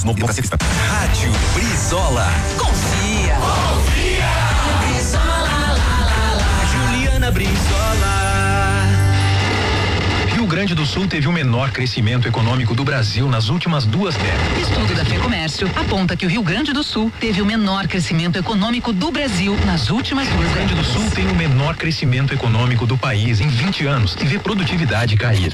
Rádio Brizola. Confia. Brizola, Juliana Brizola. Rio Grande do Sul teve o menor crescimento econômico do Brasil nas últimas 2 décadas. Estudo da FEComércio aponta que o Rio Grande do Sul teve o menor crescimento econômico do Brasil nas últimas 2 décadas. O Rio Grande do Sul tem o menor crescimento econômico do país em 20 anos e vê produtividade cair.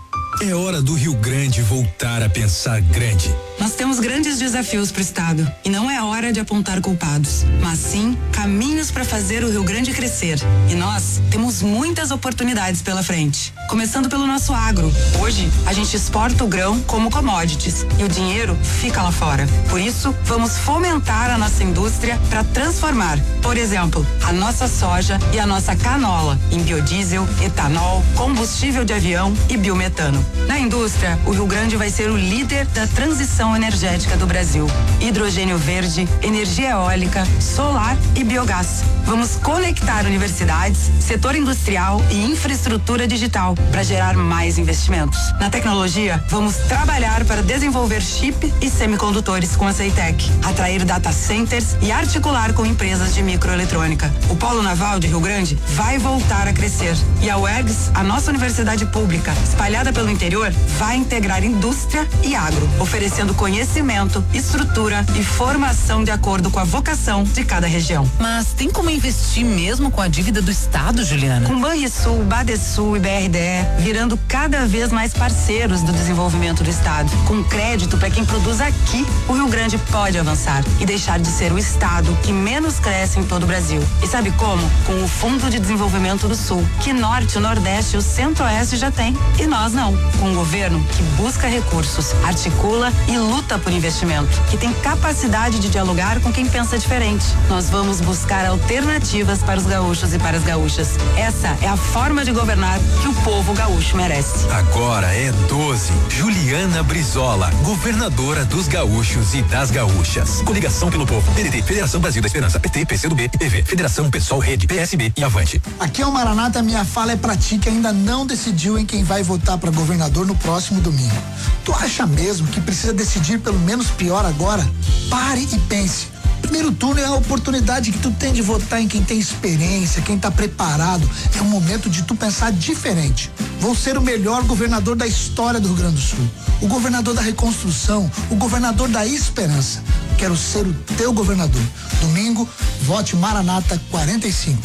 É hora do Rio Grande voltar a pensar grande. Nós temos grandes desafios para o estado e não é hora de apontar culpados, mas sim caminhos para fazer o Rio Grande crescer. E nós temos muitas oportunidades pela frente, começando pelo nosso agro. Hoje a gente exporta o grão como commodities e o dinheiro fica lá fora. Por isso, vamos fomentar a nossa indústria para transformar, por exemplo, a nossa soja e a nossa canola em biodiesel, etanol, combustível de avião e biometano. Na indústria, o Rio Grande vai ser o líder da transição energética do Brasil. Hidrogênio verde, energia eólica, solar e biogás. Vamos conectar universidades, setor industrial e infraestrutura digital para gerar mais investimentos. Na tecnologia, vamos trabalhar para desenvolver chip e semicondutores com a Ceitec, atrair data centers e articular com empresas de microeletrônica. O Polo Naval de Rio Grande vai voltar a crescer e a UERGS, a nossa universidade pública, espalhada pelo interior, vai integrar indústria e agro, oferecendo conhecimento, estrutura e formação de acordo com a vocação de cada região. Mas tem como investir mesmo com a dívida do estado, Juliana? Com Banrisul, Badesul e BRDE virando cada vez mais parceiros do desenvolvimento do estado, com crédito para quem produz aqui, o Rio Grande pode avançar e deixar de ser o estado que menos cresce em todo o Brasil. E sabe como? Com o Fundo de Desenvolvimento do Sul, que Norte, o Nordeste e o Centro-Oeste já tem, e nós não. Com um governo que busca recursos, articula e luta por investimento, que tem capacidade de dialogar com quem pensa diferente. Nós vamos buscar alternativas para os gaúchos e para as gaúchas. Essa é a forma de governar que o povo gaúcho merece. Agora é 12. Juliana Brizola, governadora dos gaúchos e das gaúchas. Coligação pelo Povo. PDT, Federação Brasil da Esperança, PT, PCdoB, PV, Federação Pessoal, Rede, PSB e Avante. Aqui é o Maranata, minha fala é pra ti que ainda não decidiu em quem vai votar pra governador no próximo domingo. Tu acha mesmo que precisa decidir pelo menos pior agora? Pare e pense. Primeiro turno é a oportunidade que tu tem de votar em quem tem experiência, quem tá preparado. É o momento de tu pensar diferente. Vou ser o melhor governador da história do Rio Grande do Sul. O governador da reconstrução, o governador da esperança. Quero ser o teu governador. Domingo, vote Maranata 45.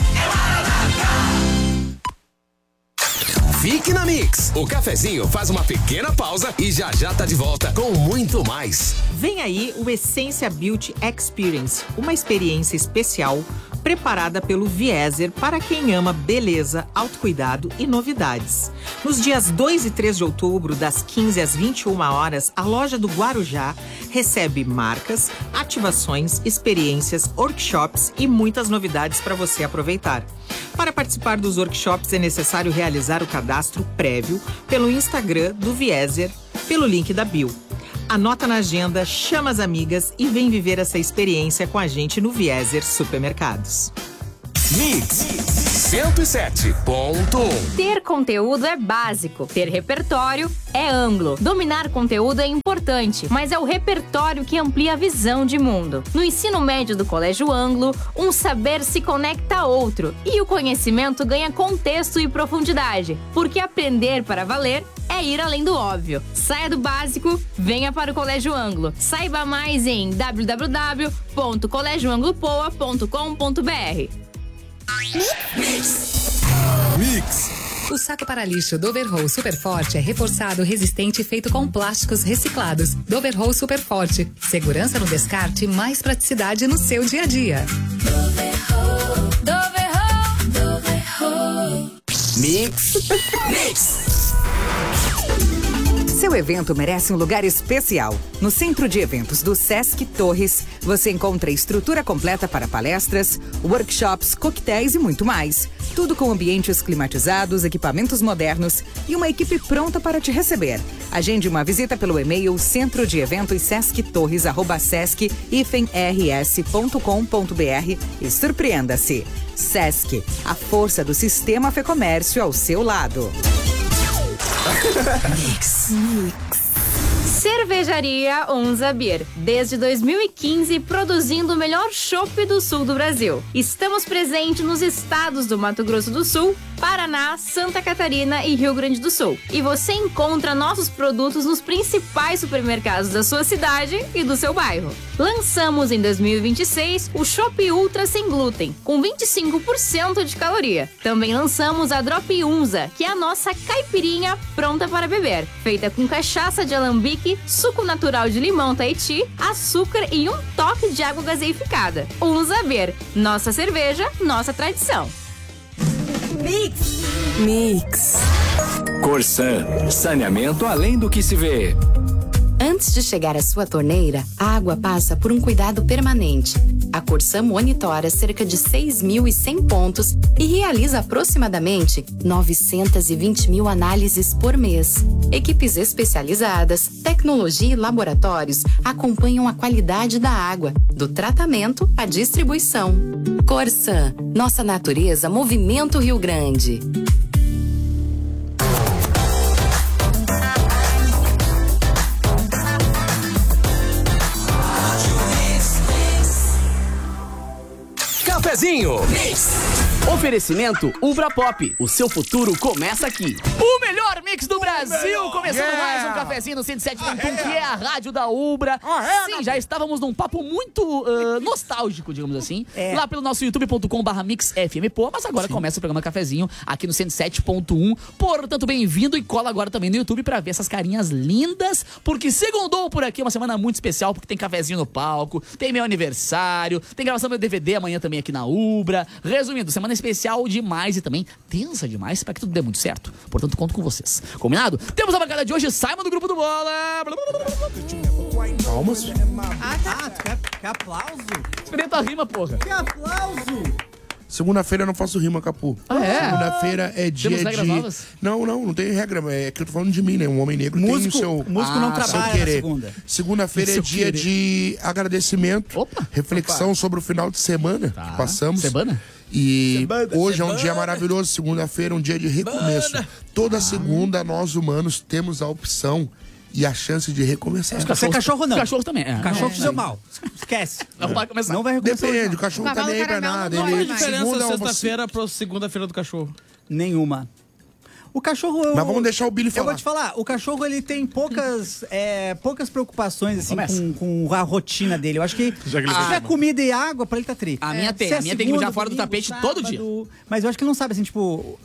Fique na Mix. O cafezinho faz uma pequena pausa e já tá de volta com muito mais. Vem aí o Essência Beauty Experience, uma experiência especial preparada pelo Vieser para quem ama beleza, autocuidado e novidades. Nos dias 2 e 3 de outubro, das 15 às 21 horas, a loja do Guarujá recebe marcas, ativações, experiências, workshops e muitas novidades para você aproveitar. Para participar dos workshops é necessário realizar o cadastro prévio pelo Instagram do Vieser, pelo link da bio. Anota na agenda, chama as amigas e vem viver essa experiência com a gente no Vieser Supermercados. Mix 107.1. Ter conteúdo é básico, ter repertório é amplo. Dominar conteúdo é importante, mas é o repertório que amplia a visão de mundo. No ensino médio do Colégio Anglo, um saber se conecta a outro e o conhecimento ganha contexto e profundidade, porque aprender para valer é ir além do óbvio. Saia do básico, venha para o Colégio Anglo. Saiba mais em www.colégioanglopoa.com.br. Mix. O saco para lixo Doverroll Super Forte é reforçado, resistente e feito com plásticos reciclados. Doverroll Super Forte. Segurança no descarte e mais praticidade no seu dia a dia. Doverroll. Mix. Seu evento merece um lugar especial. No Centro de Eventos do Sesc Torres, você encontra estrutura completa para palestras, workshops, coquetéis e muito mais. Tudo com ambientes climatizados, equipamentos modernos e uma equipe pronta para te receber. Agende uma visita pelo e-mail centrodeeventossesc-rs.com.br e surpreenda-se. Sesc, a força do sistema Fecomércio ao seu lado. Mix. Cervejaria Onza Beer. Desde 2015, produzindo o melhor chopp do sul do Brasil. Estamos presentes nos estados do Mato Grosso do Sul, Paraná, Santa Catarina e Rio Grande do Sul. E você encontra nossos produtos nos principais supermercados da sua cidade e do seu bairro. Lançamos em 2026 o Chopp Ultra sem glúten, com 25% de caloria. Também lançamos a Drop Unza, que é a nossa caipirinha pronta para beber, feita com cachaça de alambique, suco natural de limão Tahiti, açúcar e um toque de água gaseificada. Unza Beer, nossa cerveja, nossa tradição. Mix. Corsan, saneamento além do que se vê. Antes de chegar à sua torneira, a água passa por um cuidado permanente. A Corsan monitora cerca de 6.100 pontos e realiza aproximadamente 920 mil análises por mês. Equipes especializadas, tecnologia e laboratórios acompanham a qualidade da água, do tratamento à distribuição. Corsan, nossa natureza, Movimento Rio Grande. Cafezinho. Oferecimento Ubra Pop. O seu futuro começa aqui. O melhor mix do Brasil. Começando mais um cafezinho no 107.1, que é a rádio da Ubra. Sim, já estávamos num papo muito nostálgico, digamos assim. Lá pelo nosso youtube.com/mixfmpoa. Mas agora começa o programa Cafezinho aqui no 107.1. Portanto, bem-vindo e cola agora também no YouTube pra ver essas carinhas lindas. Porque segundou por aqui, uma semana muito especial, porque tem cafezinho no palco, tem meu aniversário, tem gravação do meu DVD amanhã também aqui na Ubra. Resumindo, semana especial demais e também tensa demais pra que tudo dê muito certo. Portanto, conto com vocês. Combinado? Temos a bancada de hoje, Simon do Grupo do Bola. Palmas. Quer aplauso? Experimenta a rima, porra. Que aplauso! Segunda-feira eu não faço rima, Capu. Segunda-feira é dia Temos regras de... novas? Não tem regra. É que eu tô falando de mim, né? Um homem negro tem o seu... Músico não trabalha na segunda. Segunda-feira é dia de agradecimento, reflexão sobre o final de semana que passamos. E hoje é um dia maravilhoso. Segunda-feira é um dia de recomeço. Toda segunda nós humanos temos a opção e a chance de recomeçar. Você é cachorro não. Cachorro também. Cachorro fizer mal. Esquece. Não vai começar. Não vai recomeçar. Depende, o cachorro tá nem aí pra nada. Qual a diferença sexta-feira pra segunda-feira do cachorro? Nenhuma. O cachorro... Mas vamos deixar o Billy falar. Eu vou te falar, o cachorro ele tem poucas preocupações assim com a rotina dele. Eu acho que se tiver comida e água, pra ele tá tri. A minha tem que mijar fora do tapete todo dia. Mas eu acho que ele não sabe assim, tipo,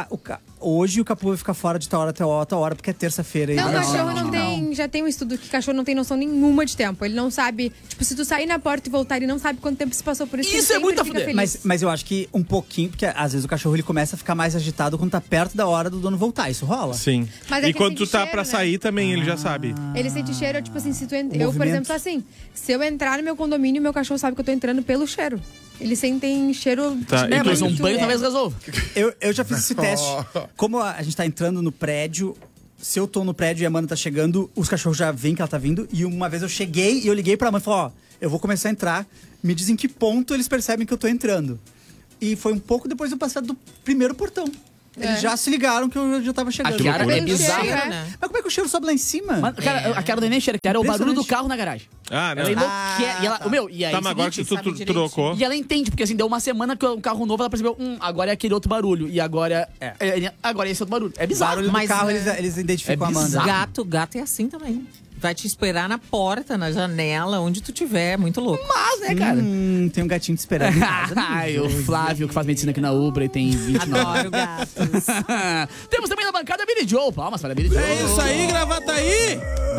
hoje o Capu vai ficar fora de tal hora até outra hora, porque é terça-feira. Não, o cachorro não tem... Já tem um estudo que o cachorro não tem noção nenhuma de tempo. Ele não sabe... Tipo, se tu sair na porta e voltar, ele não sabe quanto tempo se passou por isso. Isso é muito a fuder. Mas eu acho que um pouquinho, porque às vezes o cachorro ele começa a ficar mais agitado quando tá perto da hora do dono voltar. Isso rola? Sim. Mas e quando tu tá pra sair também, ele já sabe. Ele sente cheiro, tipo assim, se tu eu, por exemplo, sou assim. Se eu entrar no meu condomínio, meu cachorro sabe que eu tô entrando pelo cheiro. Eles sentem cheiro... Tá, mas um banho talvez resolva. Eu já fiz esse teste. Como a gente tá entrando no prédio... Se eu tô no prédio e a Amanda tá chegando, os cachorros já veem que ela tá vindo. E uma vez eu cheguei e eu liguei pra Amanda e falei, ó, eu vou começar a entrar. Me dizem que ponto eles percebem que eu tô entrando. E foi um pouco depois eu passar do primeiro portão. Eles já se ligaram que eu já tava chegando. A Kiara é bizarro, né? Mas como é que o cheiro sobe lá em cima? Mas, cara, a Kiara nem cheira, Kiara é o barulho do carro na garagem. Ah, não. Ela enlouquece. E ela, e aí, tá, mas agora que tu trocou. E ela entende, porque assim, deu uma semana que um carro novo, ela percebeu, agora é aquele outro barulho. E agora agora é esse outro barulho. É bizarro. Barulho do carro, eles identificam a Amanda. Gato é assim também. Vai te esperar na porta, na janela, onde tu tiver. Muito louco. Mas, né, cara? Tem um gatinho te esperando em casa. Ai, o Flávio, que faz medicina aqui na Ubra e tem 29. Adoro gatos. Temos também na bancada a Billy Joe. Palmas para a Billy Joe. É isso aí, Gravataí.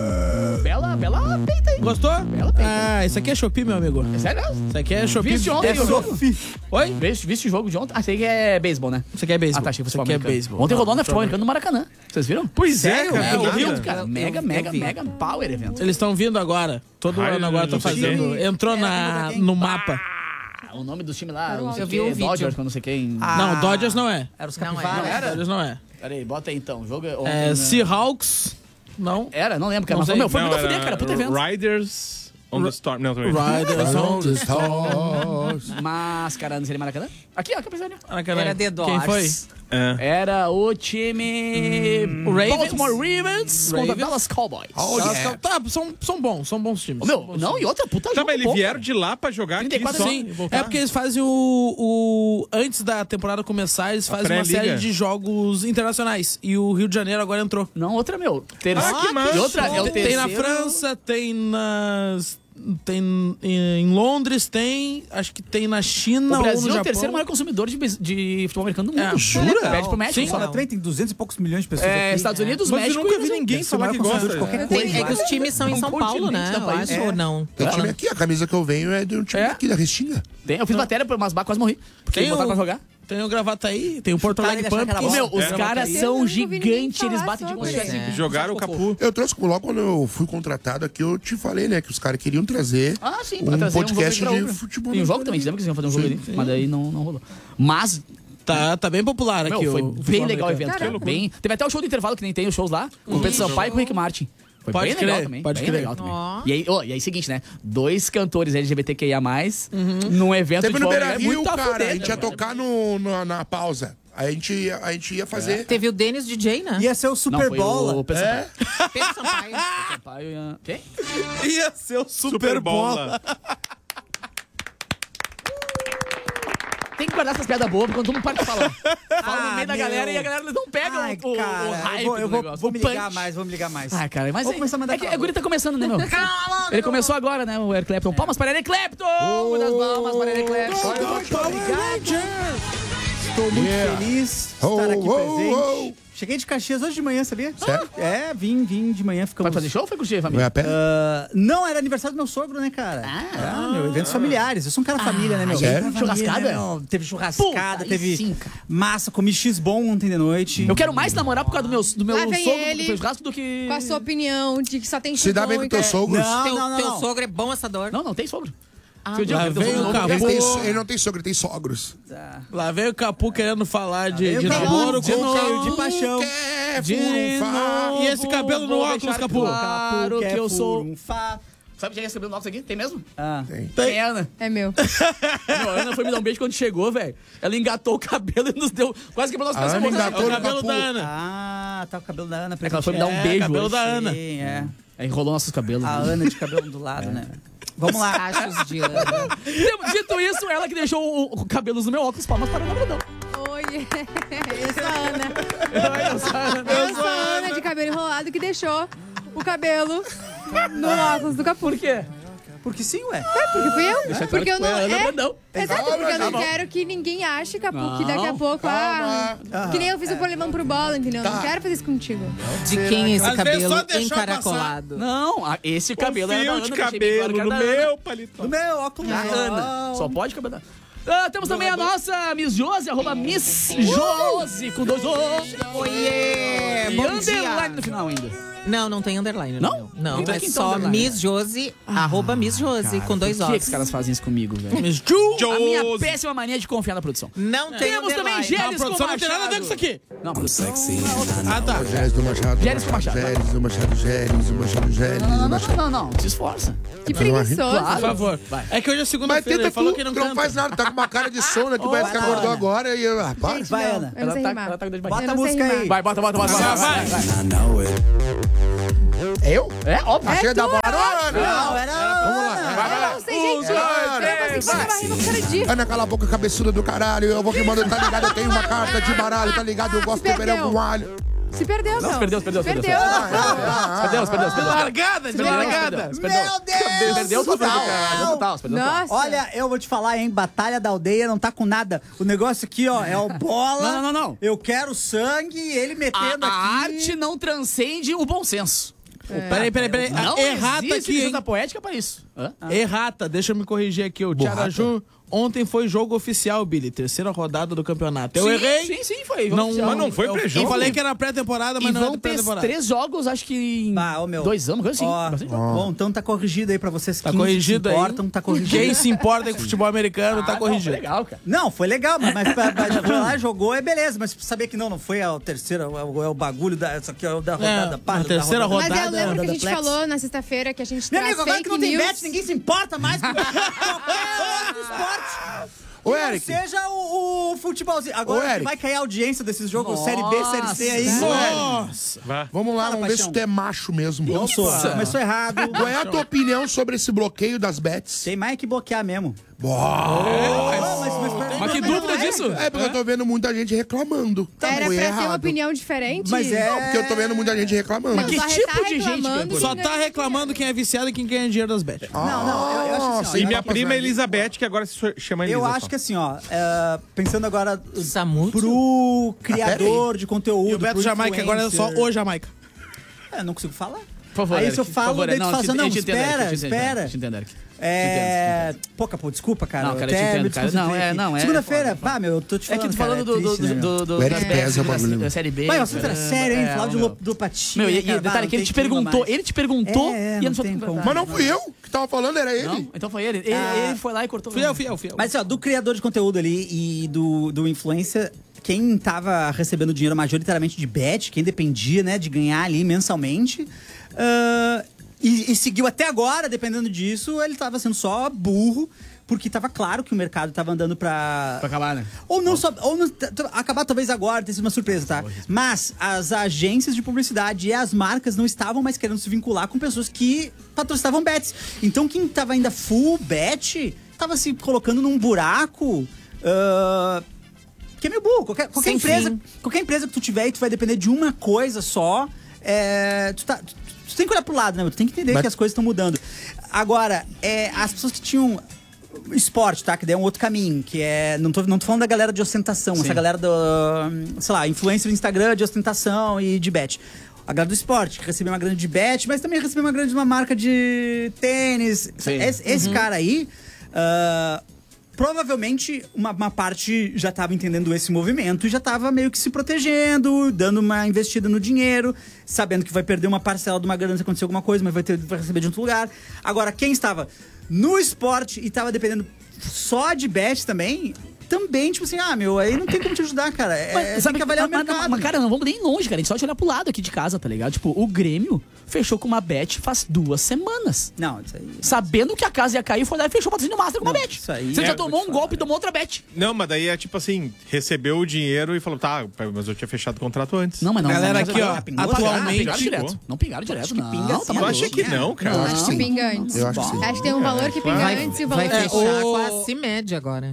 Bela peita aí. Gostou? Bela peita. Ah, isso aqui é Shopee, meu amigo. É sério? Isso aqui é Shopee. Viste ontem o jogo? Oi? Viste o jogo de ontem? Ah, isso aqui é beisebol, né? Isso aqui é beisebol. Ah, tá, achei que isso aqui é beisebol. Ontem rolou na futebol americano no Maracanã. Vocês viram? Pois é, cara. É horrível, cara. Mega power evento. Eles estão vindo agora. Todo ano agora estão fazendo. Entrou no mapa. O nome do time lá, eu vi o vídeo. Dodgers, não sei quem. Não, Dodgers não é. Era os Capivaras. Dodgers não é. Peraí, bota aí então. O jogo é Seahawks, não. Não lembro, cara. Mas, foi muito a fuder, cara. Puta evento. Riders On the Storm. Não, também. Riders on the Stars. Máscara no Maracanã? Aqui, ó, que Era The Doors. Quem foi? Era o time Baltimore Ravens contra Dallas Cowboys. São bons times. E outra puta jogo. Mas eles vieram de lá pra jogar 34 aqui. Sim, é porque eles fazem antes da temporada começar, eles fazem uma série de jogos internacionais. E o Rio de Janeiro agora entrou. Não, outra, meu. Que massa. E outra, é o terceiro. Tem na França, tem em Londres, acho que tem na China. O Brasil ou no é o Japão. terceiro maior consumidor de futebol americano do mundo. Jura? Pede pro México. Sim, fora trem, tem 200 e poucos milhões de pessoas aqui. Estados Unidos, Mas México. eu nunca vi ninguém falar que gosta de qualquer É coisa. que os times são em São Paulo, né? Eu acho, ou não? Tem time aqui, a camisa que eu venho é de um time aqui da Restinga. Eu fiz matéria pro Masbar, quase morri. Porque botaram pra jogar. Tem o Gravataí, tem o Porto Alegre Pump. Os caras são gigantes, eles batem de gol. Jogaram o Capu. Eu trouxe logo quando eu fui contratado aqui, eu te falei, né, que os caras queriam trazer um podcast de futebol. Tem um jogo também, lembra que eles iam fazer um jogo ali? Mas daí não rolou. Mas... Tá bem popular aqui. Foi bem legal o evento. Teve até o show do intervalo, que nem tem os shows lá, com o Pedro Sampaio e com o Rick Martin. Foi bem legal também. Pode crer. E aí, seguinte, né? 2 cantores LGBTQIA+, num evento Teve de no futebol, Beira Rio, muito cara. A gente ia tocar na pausa. A gente ia fazer. Teve o Denis DJ, né? Ia ser o Super Bola. Pedro Sampaio. Quem? Ia ser o Super Bola. Tem que guardar essas piadas boas, quando todo mundo para de falar. Fala no meio da galera e a galera não pega o hype do negócio. Vou me ligar mais. Ai, cara, mas vou começar a mandar a guria tá começando, né, meu? Ele começou agora, né, o Eric Clapton. Palmas para Eric Clapton! Muitas palmas para Eric Clapton. Estou muito feliz de estar aqui presente. Cheguei de Caxias hoje de manhã, sabia? Sério? Vim de manhã. Ficamos... Vai fazer show ou foi curtir, família? Vai a pé? Não, era aniversário do meu sogro, né, cara? Meu, eventos familiares. Eu sou um cara família, né, meu? Sério? Churrascada? Teve churrascada, teve massa, comi X-Bom ontem de noite. Eu quero mais namorar por causa do meu sogro ele, do churrasco do que... Com a sua opinião de que só tem Se dá bem com teus sogros? Não. Teu sogro é bom assador. Não tem sogro. Lá vem o Capu. Ele não tem sogro, ele tem sogros. Lá vem o Capu querendo falar de namoro com de paixão. E esse cabelo no óculos, Capu? Claro que eu sou... Sabe quem é esse cabelo no óculos aqui? Tem mesmo? Tem a Ana. É meu. Não, a Ana foi me dar um beijo quando chegou, velho. Ela engatou o cabelo e nos deu... Quase quebrou nosso cabeça. O cabelo da Ana. Ah, tá o cabelo da Ana. É que ela foi me dar um beijo. O cabelo da Ana. Sim, é. Aí enrolou nossos cabelos. A Ana de cabelo do lado, né? Vamos lá. Cachos de Ana. Dito isso, ela que deixou o cabelos no meu óculos, palmas para o Gabriel. Oi, eu sou a Ana. Eu sou a Ana de cabelo enrolado que deixou o cabelo no óculos do Capu. Por quê? Porque sim, ué. Porque fui eu. Deixa Porque eu não. Exato, porque eu não quero que ninguém ache, Capu, que daqui a pouco. Que nem eu fiz o polemão pro bola, entendeu? Não quero fazer isso contigo. De quem é esse cabelo encaracolado? Não, esse cabelo é da Ana. de cabelo no meu paletó. No meu óculos. Da Ana. Só pode cabelo da... temos também a nossa Miss Josi, @Miss Josi, com 2 O's. Oiê! E Bom underline dia. no final ainda. Não tem underline. Não? Não, Então é aqui, só então, Miss Josi, @Miss Josi, com 2 Por que O's. os caras fazem isso comigo, velho? Miss Josi. A minha péssima mania de confiar na produção. Não tem Temos também underline. Gélis com produção Machado. não tem nada a ver com isso aqui. Não, produção. Ah, tá. Gélis do Machado. Gélis com Machado. Gélis do Machado. Gélis do Machado. Gélis do Machado. Não. Se esforça. Que preguiçoso. Por favor. É que hoje é Mas segunda-feira, tenta ele falou tu, que não tu não canta. faz nada, tá com uma cara de sono aqui, parece que acordou agora e... para. Vai, Ana. Eu não sei rimar. Ela tá com dor de Bota barriga. a música aí. Vai, bota. Vai. Eu? É, óbvio. Achei da hora, Ana. Não, era Vamos lá. Eu não sei, gente. Eu não consigo fazer uma rima por causa disso. Ana, cala a boca, cabeçuda do caralho. Eu vou rimando, tá ligado? Eu tenho uma carta de baralho, tá ligado? Eu gosto de beber com alho. Se perdeu, não. Perdeu. Perdeu. Largada, de largada. Meu Deus! Perdeu o papel do cara. Nossa. Olha, eu vou te falar, hein? Batalha da aldeia não tá com nada. O negócio aqui, ó, é o bola. Não. Eu quero sangue e ele metendo A aqui. arte não transcende o bom senso. Peraí. Não Errata existe aqui, hein? licença poética pra isso. Errata, deixa eu me corrigir aqui. O Tiaraju, Ontem foi jogo oficial, Billy. Terceira rodada do campeonato. Eu errei. Sim, foi. Não, Mas não foi pré-jogo. Eu falei que era pré-temporada, mas E não vão é ter pré-temporada. 3 jogos, acho que em 2 anos, coisa assim. Bom, então tá corrigido aí pra vocês que Tá corrigido aí. tá corrigido. Quem se importa com futebol americano tá corrigido. Foi legal, cara. Não, foi legal, mas foi lá, jogou, é beleza. Mas saber que não foi a terceira, é o bagulho da, isso aqui é o da rodada. a terceira rodada. Mas eu lembro que a gente Flex. falou na sexta-feira que a gente Meu traz amigo, agora fake que não tem news. bet, ninguém se importa mais com qualquer outro esporte. Ô, Não Eric. seja o futebolzinho. Agora Eric. vai cair a audiência desses jogos Série B, Série C aí. Nossa. Vamos lá, Fala, vamos ver paixão. se tu é macho mesmo. Eu sou. Começou errado. Qual é a tua opinião sobre esse bloqueio das bets? Tem mais que bloquear mesmo. Mas que dúvida disso? É porque eu tô vendo muita gente reclamando. Era Foi pra ter uma errado. opinião diferente. Mas é- Não, porque eu tô vendo muita gente reclamando. Não, Que só tipo tá de gente, reclamando Pedro? Só quem tá ganha reclamando quem é viciado e quem ganha dinheiro das bets. Não, eu acho assim, ó, E minha prima Elizabeth, que agora se chama Elisa. Eu acho que assim, ó, pensando agora Samuto. pro criador de conteúdo. E o Beto pro Jamaica agora é só influencer. o Jamaica. Eu não consigo falar. Por favor, Aí Eric, se eu por falo, favor, daí tu não, fala assim, eu não, te entendo, espera, Eric, eu te entendo, espera. eu te entendo, Eric. Pô, capô, desculpa, cara. Não, cara, eu te até entendo, me cara. desconcentrei Não, aqui. é Segunda-feira, foda. pá, meu, eu tô te É falando, que tu falando cara, é triste, né, meu? O Eric pesa o bagulho. da Série B. Vai, o assunto era sério, hein? É, Falar de meu. ludopatia. Meu, e cara, detalhe não que ele tem te clima perguntou, mais. ele te perguntou É, e não eu não tem como. Mas não fui eu que tava falando, era ele. Não, então foi ele. Ele foi lá e cortou. Fiel. Mas, ó, do criador de conteúdo ali e do influencer, quem tava recebendo dinheiro majoritariamente de bet, quem dependia, né, de ganhar ali mensalmente, e seguiu até agora, dependendo disso, ele tava sendo só burro, porque tava claro que o mercado tava andando pra acabar, né? Ou não só. Ou não, acabar talvez agora, ter sido uma surpresa, tá? Mas as agências de publicidade e as marcas não estavam mais querendo se vincular com pessoas que patrocinavam bets. Então quem tava ainda full bet tava se colocando num buraco. Que é meio burro. Qualquer empresa que tu tiver e tu vai depender de uma coisa só, tu tem que olhar pro lado, né? Tu tem que entender que as coisas estão mudando. Agora, as pessoas que tinham esporte, tá? Que daí é um outro caminho, que é... Não tô falando da galera de ostentação, essa galera do... Sei lá, influencer no Instagram de ostentação e de bet. A galera do esporte, que recebeu uma grana de bet, mas também recebeu uma grana de uma marca de tênis. Esse cara aí... provavelmente uma parte já estava entendendo esse movimento e já estava meio que se protegendo, dando uma investida no dinheiro, sabendo que vai perder uma parcela de uma grana se acontecer alguma coisa, mas vai receber de outro lugar. Agora, quem estava no esporte e estava dependendo só de bet também, tipo assim, aí não tem como te ajudar, cara. Tem que avaliar o mercado. Mas, cara, não vamos nem longe, cara. A gente só te olhar pro lado aqui de casa, tá ligado? Tipo, o Grêmio fechou com uma bet faz 2 semanas. Não, isso aí... Sabendo que a casa ia cair, foi lá e fechou o patrocínio master com uma bet. Isso aí... Você já tomou um golpe e tomou outra bet. Não, mas daí é tipo assim, recebeu o dinheiro e falou, tá, mas eu tinha fechado o contrato antes. Não, mas não. Galera, mas aqui, ó, atualmente... Não pingaram direto, não. pinga assim, Eu achei que não, cara. Eu acho que pinga antes. Eu acho que sim. Acho que tem um valor que pinga antes e o valor Vai que fechar com a CIMED agora.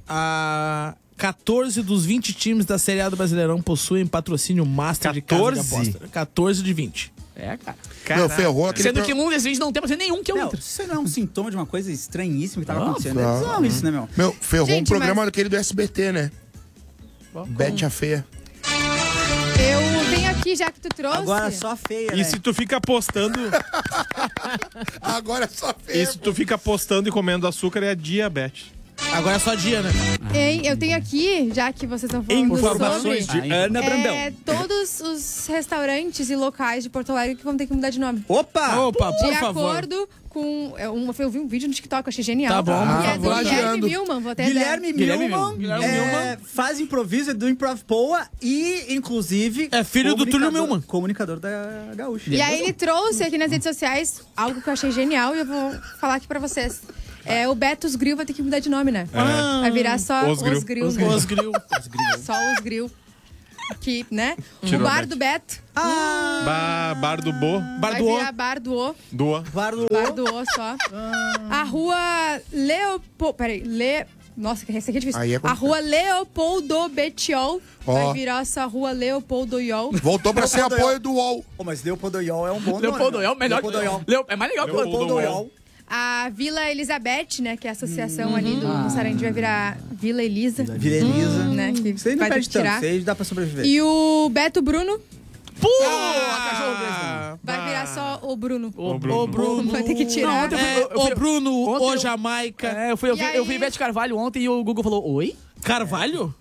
14 dos 20 times da Série A do Brasileirão possuem patrocínio master de casa de aposta. 14 de 20. É, cara. Meu, ferrou aquele... Sendo que um desses 20 não tem patrocínio nenhum, que é o Inter. Isso não é um sintoma de uma coisa estranhíssima que tava acontecendo. claro. É bizarro isso, né, meu? Meu, ferrou Gente, um programa daquele do SBT, né? Bet a feia. Eu venho aqui, já que tu trouxe. Agora só feia, E se tu fica apostando... Agora é só feia. E se tu fica apostando e comendo açúcar, é diabetes. Agora é só dia, né? Hein, eu tenho aqui, já que vocês estão falando Informações sobre... de Ana Brandão. Todos os restaurantes e locais de Porto Alegre que vão ter que mudar de nome. Opa, de por favor. acordo com... Eu vi um vídeo no TikTok, eu achei genial. Tá bom, que é do Guilherme plagiando. Milman, vou até Guilherme Milman faz improviso do Improv Poa e, inclusive... É filho do Túlio Milman. Comunicador da Gaúcha. E aí ele trouxe aqui nas redes sociais algo que eu achei genial e eu vou falar aqui pra vocês. O Betos Grill vai ter que mudar de nome, né? Vai virar só Os Grill. Os Grill. Só Os Grill. Que, né? Tirou o Bar a do Beto. Bar do Bo. Vai virar Bar do O. Doa. Bar do Bar do O só. A rua Leopoldo... Peraí, Nossa, esse aqui é difícil. Aí é a rua Leopoldo Betiol vai virar essa rua Leopoldo Iol. Voltou pra ser apoio do UOL. Mas Leopoldo Iol é um bom nome. Leopoldo Iol, melhor. É mais legal que o Leopoldo Iol. A Vila Elizabeth, né? Que é a associação ali do Sarandi, vai virar Vila Elisa. Vila Elisa. Né, que Isso aí não vai ter perde que tirar. tanto, isso aí dá pra sobreviver. E o Beto Bruno cachorro mesmo. vai virar tirar só o Bruno. O Bruno. Vai ter que tirar. O Bruno, o Jamaica. Eu vi Beth Carvalho ontem e o Google falou, oi? Carvalho?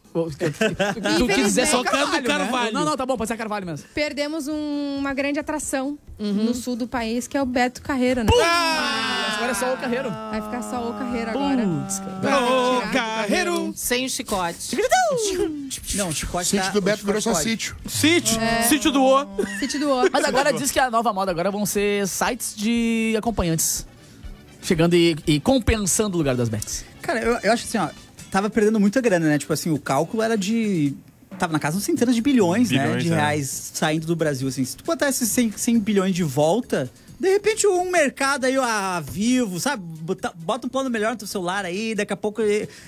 Tu quis dizer só Carvalho, Carvalho. Né? Não, tá bom, pode ser Carvalho mesmo. Perdemos uma grande atração no sul do país, que é o Beto Carreiro, né? Agora é só o Carreiro. Vai ficar só o Carreiro agora. O Carreiro. Sem o chicote. Não, o chicote Sítio do Beto virou só sítio. Sítio do O. Sítio do O. Mas agora diz que a nova moda agora vão ser sites de acompanhantes. Chegando e compensando o lugar das bets. Cara, eu acho assim, ó, tava perdendo muita grana, né? Tipo assim, o cálculo era de... Tava na casa de centenas de bilhões, né? De reais saindo do Brasil, assim. Se tu botar esses 100 bilhões de volta... De repente, um mercado aí, Vivo, sabe? Bota um plano melhor no teu celular aí, daqui a pouco...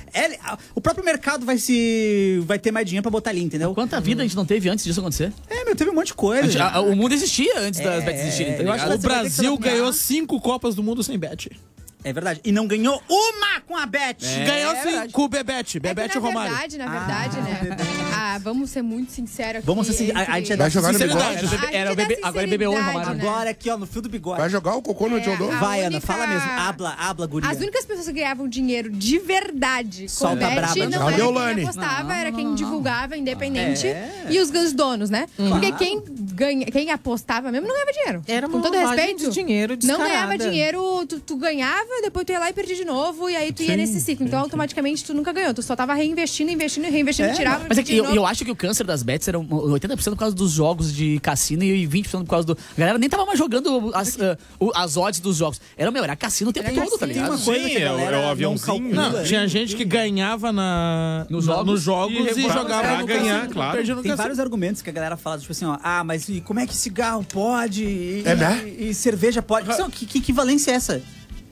o próprio mercado vai ter mais dinheiro pra botar ali, entendeu? Quanta vida a gente não teve antes disso acontecer? Teve um monte de coisa. O mundo existia antes das bets existirem, tá ligado? O Brasil ganhou 5 Copas do Mundo sem bet. É verdade. E não ganhou uma com a Bet. Ganhou sim, com o Bebete. Bebete e o Romário. Na verdade, né? Vamos ser muito sinceros aqui. Vamos ser sinceros. A gente é Vai jogar no bigode. Agora é bebê e Romário. Agora aqui, ó, no fio do bigode. Vai jogar o cocô no Ediodô? Vai, Ana, fala mesmo. Habla, guria. As únicas pessoas que ganhavam dinheiro de verdade com Solta Bet braba, não era quem apostava, era quem divulgava, independente. E os donos, né? Porque quem apostava mesmo não ganhava dinheiro. Era uma com todo respeito. de dinheiro descarada. Não ganhava dinheiro, tu ganhava, depois tu ia lá e perdia de novo, e aí tu ia nesse ciclo. Então, automaticamente, tu nunca ganhou. Tu só tava reinvestindo, tirava. Mas é que eu acho que o câncer das bets era 80% por causa dos jogos de cassino e 20% por causa do... A galera nem tava mais jogando as odds dos jogos. Era cassino o tempo todo, tá ligado? Uma coisa que é o aviãozinho. Não, tinha gente que ganhava nos jogos e jogava pra ganhar, claro. Tem vários argumentos que a galera fala, tipo assim, ó, mas e como é que cigarro pode? E cerveja pode? Que equivalência é essa?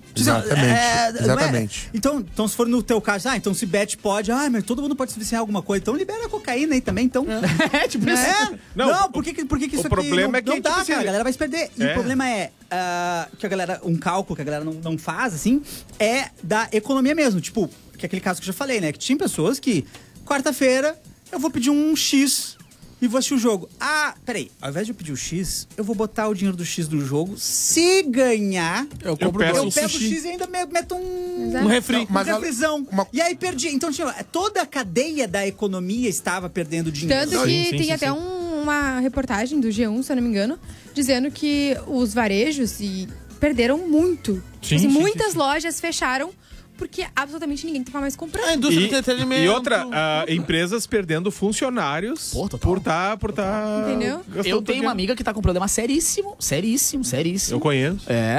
Exatamente. Então, se for no teu caso, então se bet pode, mas todo mundo pode se viciar em alguma coisa, então libera a cocaína aí também, então. Tipo isso. Não, por que isso aqui problema é que, não dá, tipo, cara, a galera vai se perder. E o problema é que a galera, um cálculo que a galera não faz, assim, é da economia mesmo. Tipo, que é aquele caso que eu já falei, né? Que tinha pessoas que, quarta-feira, eu vou pedir um X e vou assistir o jogo. Peraí, ao invés de eu pedir o X, eu vou botar o dinheiro do X no jogo. Se ganhar, eu pego o X e ainda meto um refri. Um refrizão. E aí perdi. Então, toda a cadeia da economia estava perdendo dinheiro. Tanto que tem até uma reportagem do G1, se eu não me engano, dizendo que os varejos perderam muito. Muitas lojas fecharam porque absolutamente ninguém tava mais comprando. A indústria do entretenimento. E outra, empresas perdendo funcionários por tá... Entendeu? Eu tenho uma amiga que tá com um problema seríssimo. Eu conheço.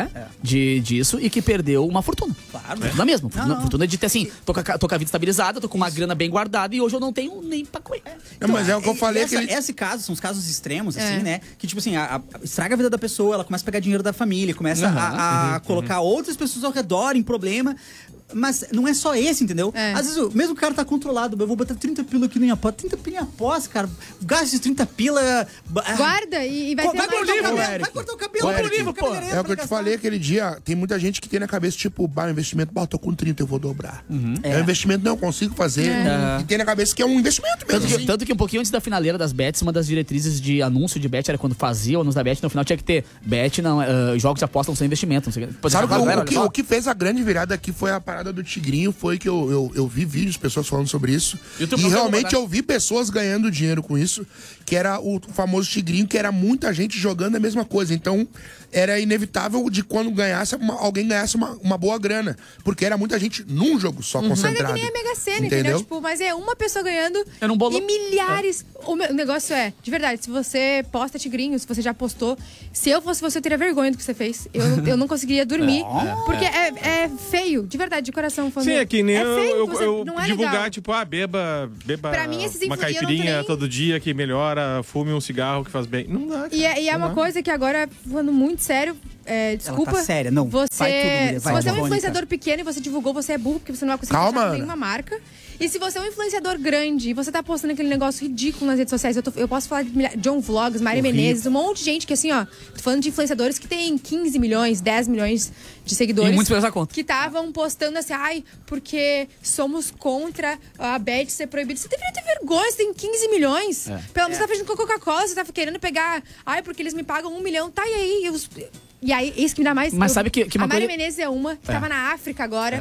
Disso, e que perdeu uma fortuna. Claro. Não é mesmo? Fortuna de ter assim, tô com a vida estabilizada, tô com uma grana bem guardada e hoje eu não tenho nem pra comer. Mas é o que eu falei. Esse caso, são os casos extremos, assim, né? Que tipo assim, estraga a vida da pessoa, ela começa a pegar dinheiro da família, começa a colocar outras pessoas ao redor em problema. Mas não é só esse, entendeu? Às vezes, mesmo o cara tá controlado, eu vou botar 30 pila aqui na aposta. 30 pila em aposta, cara. Gasta esses 30 pila... Guarda e vai ter mais... Vai cortar o cabelo. É o que eu te falei aquele dia. Tem muita gente que tem na cabeça, tipo, o investimento, tô com 30, eu vou dobrar. É um investimento, não, eu consigo fazer. E tem na cabeça que é um investimento mesmo. Tanto que um pouquinho antes da finaleira das bets, uma das diretrizes de anúncio de bet era quando fazia o anúncio da bet, no final tinha que ter bet, jogos de aposta não são investimento. Não sei, sabe o que fez a grande virada aqui foi a parada do Tigrinho, foi que eu vi vídeos, pessoas falando sobre isso. E realmente eu vi pessoas ganhando dinheiro com isso, que era o famoso Tigrinho, que era muita gente jogando a mesma coisa. Então, era inevitável de quando alguém ganhasse uma boa grana. Porque era muita gente num jogo só concentrado. Mas é que nem a Mega Sena, entendeu? Tipo, mas é uma pessoa ganhando e milhares. O negócio é, de verdade, se você posta Tigrinho, se você já postou, se eu fosse você, eu teria vergonha do que você fez. Eu não conseguiria dormir. Porque é feio, de verdade, de coração. Sim, é que nem eu divulgar, legal. tipo, beba pra mim, uma caipirinha todo dia que melhora, fume um cigarro que faz bem. Não dá. E é uma coisa que agora, falando muito sério, desculpa. Ela tá séria, não. Se você é um influenciador pequeno e você divulgou, você é burro, porque você não vai conseguir fechar com nenhuma marca. E se você é um influenciador grande e você tá postando aquele negócio ridículo nas redes sociais, eu posso falar de John Vlogs, Mari Menezes, um monte de gente que assim, ó, tô falando de influenciadores que tem 15 milhões, 10 milhões de seguidores. E muitos pela conta. Que estavam postando assim, ai, porque somos contra a bet ser proibida. Você deveria ter vergonha, você tem 15 milhões. Pelo menos você tá fazendo com a Coca-Cola, você tá querendo pegar, ai, porque eles me pagam 1 milhão. Tá, e aí? E aí, isso que me dá mais... Mas sabe que a Mari coisa... Menezes é uma, que tava na África agora.